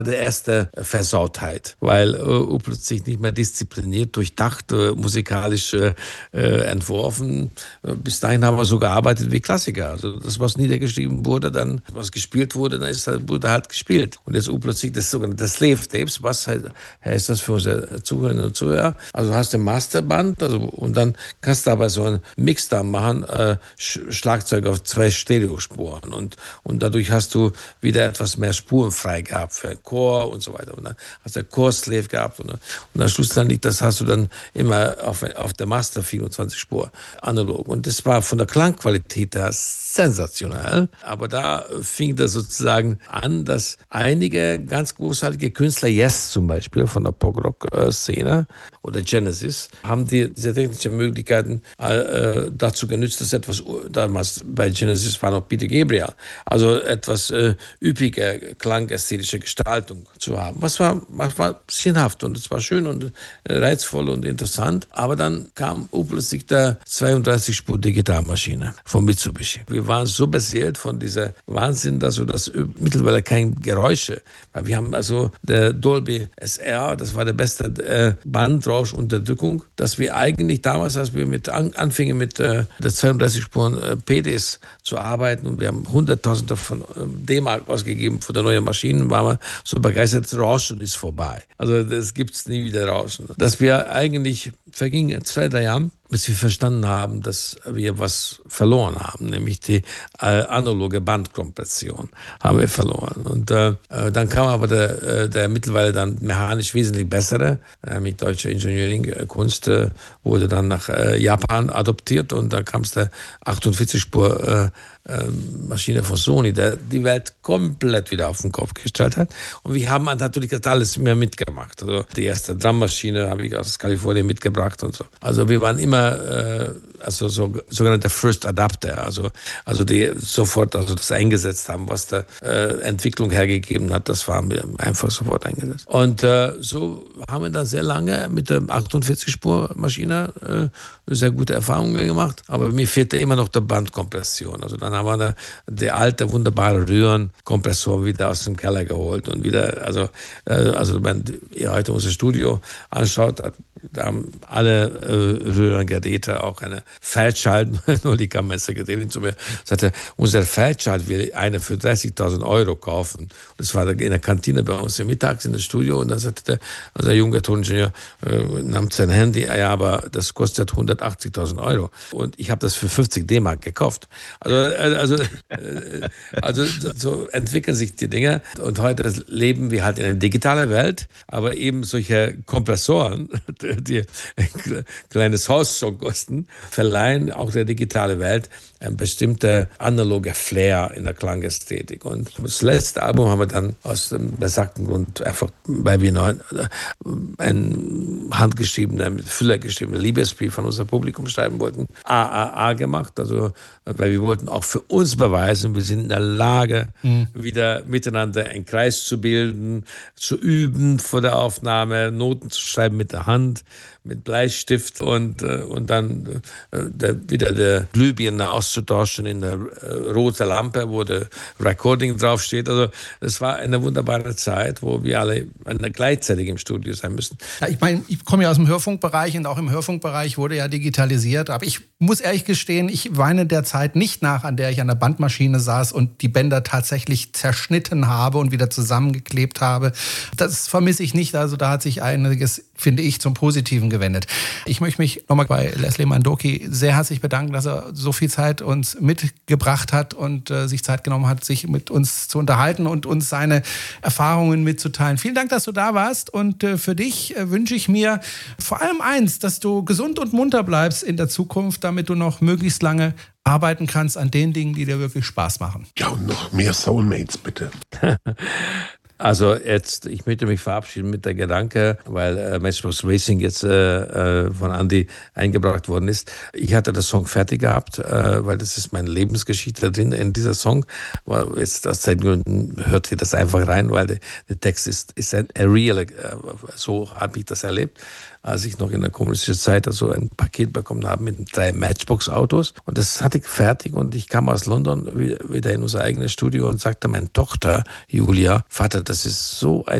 die erste Versautheit, weil plötzlich nicht mehr diszipliniert, durchdacht, musikalisch entworfen. Bis dahin haben wir so gearbeitet wie Klassiker. Also das, was niedergeschrieben wurde, dann was gespielt wurde, dann wurde halt gespielt. Und jetzt plötzlich das sogenannte Slave Tapes, was heißt das für unsere Zuhörerinnen und Zuhörer? Also hast du ein Masterband, und dann kannst du aber so einen Mix da machen, Schlagzeug auf 2 Stereospuren und dadurch hast du wieder etwas mehr Spuren frei gehabt für Chor und so weiter. Und dann hast du Chor-Slave gehabt und dann schlussendlich, das hast du dann immer auf der Master 24 Spur analog. Und das war von der Klangqualität her sensationell. Aber da fing das sozusagen an, dass einige ganz großartige Künstler, Yes zum Beispiel von der Pop-Rock-Szene oder Genesis, haben diese technischen Möglichkeiten dazu genützt, dass etwas, damals bei Genesis war noch Peter Gabriel, also etwas üppige klangästhetische Gestaltung zu haben. Was war sinnhaft und es war schön und reizvoll und interessant. Aber dann kam plötzlich der 32-Spur Digitalmaschine von Mitsubishi. Wir waren so beseelt von dieser Wahnsinn, dass wir das mittlerweile keine Geräusche, weil wir haben also der Dolby SR, das war der beste Bandrauschunterdrückung, dass wir eigentlich damals, als wir anfingen mit der 32 Spuren PDs zu arbeiten und wir haben Hunderttausende von D-Mark ausgegeben für die neue Maschinen, waren wir so begeistert, das Rauschen ist vorbei. Also das gibt's nie wieder Rauschen. Dass wir eigentlich vergingen 2-3 Jahre, bis wir verstanden haben, dass wir was verloren haben, nämlich die analoge Bandkompression haben wir verloren. Und dann kam aber der mittlerweile dann mechanisch wesentlich bessere, mit deutscher Engineering-Kunst, wurde dann nach Japan adoptiert und dann kam es der 48-Spur Maschine von Sony, der die Welt komplett wieder auf den Kopf gestellt hat. Und wir haben natürlich das alles mehr mitgemacht. Also die erste Drummaschine habe ich aus Kalifornien mitgebracht und so. Also wir waren immer also sogenannte First Adapter, also die sofort das eingesetzt haben, was der Entwicklung hergegeben hat, das haben wir einfach sofort eingesetzt. Und so haben wir dann sehr lange mit der 48-Spur-Maschine sehr gute Erfahrungen gemacht, aber mir fehlte immer noch der Bandkompression. Also dann haben wir die alte, wunderbare Röhrenkompressor wieder aus dem Keller geholt und wieder, also wenn ihr heute unser Studio anschaut, da haben alle Röhrengeräte auch eine Feldschalt, nur die Kammersekretärin zu mir sagte, unser Feldschalt will eine für 30.000 Euro kaufen. Das war in der Kantine bei uns mittags in das Studio und dann sagte der junge Toningenieur, nahm sein Handy, ja, aber das kostet 180.000 Euro. Und ich habe das für 50 D-Mark gekauft. Also so entwickeln sich die Dinge. Und heute leben wir halt in einer digitalen Welt, aber eben solche Kompressoren, die ein kleines Haus schon kosten, verleihen auch der digitale Welt ein bestimmter analoger Flair in der Klangästhetik. Und das letzte Album haben wir dann aus dem besagten Grund einfach, weil wir noch ein handgeschriebener, mit Füller geschriebener Liebesbrief von unserem Publikum schreiben wollten, AAA gemacht, also weil wir wollten auch für uns beweisen, wir sind in der Lage, wieder miteinander einen Kreis zu bilden, zu üben vor der Aufnahme, Noten zu schreiben mit der Hand, mit Bleistift und dann wieder der Glühbirne auszutauschen in der rote Lampe, wo der Recording draufsteht. Also es war eine wunderbare Zeit, wo wir alle gleichzeitig im Studio sein müssen. Ja, ich meine, ich komme ja aus dem Hörfunkbereich und auch im Hörfunkbereich wurde ja digitalisiert. Aber ich muss ehrlich gestehen, ich weine der Zeit nicht nach, an der ich an der Bandmaschine saß und die Bänder tatsächlich zerschnitten habe und wieder zusammengeklebt habe. Das vermisse ich nicht. Also da hat sich einiges, finde ich, zum Positiven gewendet. Ich möchte mich nochmal bei Leslie Mandoki sehr herzlich bedanken, dass er so viel Zeit uns mitgebracht hat und sich Zeit genommen hat, sich mit uns zu unterhalten und uns seine Erfahrungen mitzuteilen. Vielen Dank, dass du da warst und für dich wünsche ich mir vor allem eins, dass du gesund und munter bleibst in der Zukunft, damit du noch möglichst lange arbeiten kannst an den Dingen, die dir wirklich Spaß machen. Ja, und noch mehr Soulmates, bitte. Also jetzt, ich möchte mich verabschieden mit der Gedanke, weil Matchbox Racing jetzt von Andy eingebracht worden ist. Ich hatte das Song fertig gehabt, weil das ist meine Lebensgeschichte drin in dieser Song. Aber jetzt aus Zeitgründen hört ihr das einfach rein, weil der Text ist ein real, so habe ich das erlebt. als ich noch in der kommunistischen Zeit also ein Paket bekommen habe mit 3 Matchbox-Autos. Und das hatte ich fertig und ich kam aus London wieder in unser eigenes Studio und sagte meiner Tochter Julia, Vater, das ist so ein